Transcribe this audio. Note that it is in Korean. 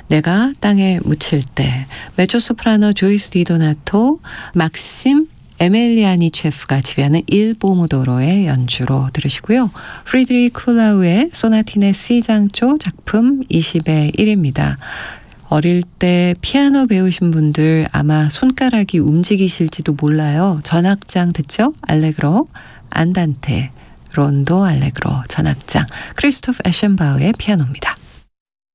내가 땅에 묻힐 때, 메초소프라노 조이스 디도나토, 막심 에멜리아니체프가 지휘하는 일 보모도로의 연주로 들으시고요. 프리드리히 쿨라우의 소나티네 C장조 작품 20의 1입니다. 어릴 때 피아노 배우신 분들 아마 손가락이 움직이실지도 몰라요. 전악장 듣죠? 알레그로, 안단테, 론도 알레그로, 전악장, 크리스토프 에셴바우의 피아노입니다.